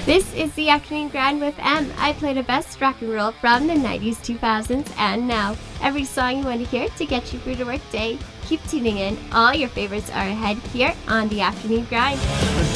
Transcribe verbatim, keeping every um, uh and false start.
This is the Afternoon Grind with M. I play the best rock and roll from the nineties, two thousands, and now. Every song you want to hear to get you through the workday. Keep tuning in. All your favorites are ahead here on the Afternoon Grind.